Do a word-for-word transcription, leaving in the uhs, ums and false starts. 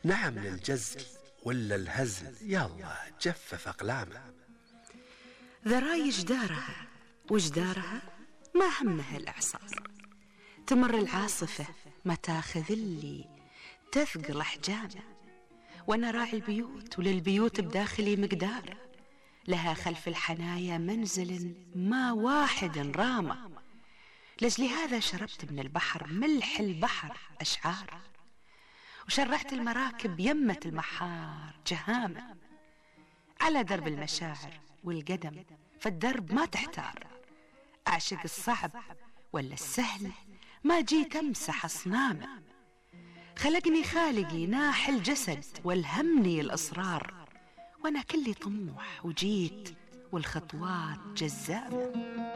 نعم للجزل ولا الهزل، يلا جفف أقلامه. ذراي جدارها وجدارها ما همها الإعصار، تمر العاصفة ما تاخذ اللي تثقل أحجامه، وأنا راعي البيوت وللبيوت بداخلي مقدار، لها خلف الحنايا منزل ما واحد رامه، لجلي هذا شربت من البحر ملح البحر أشعار، وشرعت المراكب يمة المحار جهامة، على درب المشاعر والقدم فالدرب ما تحتار، أعشق الصعب ولا السهل ما جيت أمسح أصنامه، خلقني خالقي ناح الجسد والهمني الإصرار، وأنا كلي طموح وجيت والخطوات جزامة.